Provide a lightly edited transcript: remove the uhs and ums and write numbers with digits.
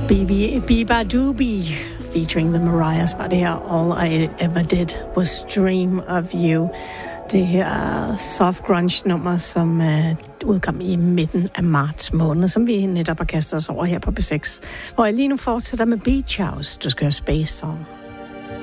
Biba Doobie featuring The Mariahs var det her. All I Ever Did Was Dream of You. Det her soft grunge nummer, som udkom i midten af marts måned, som vi netop har kastet os over her på B6, hvor jeg lige nu fortsætter med Beach House. Du skal høre Space Song.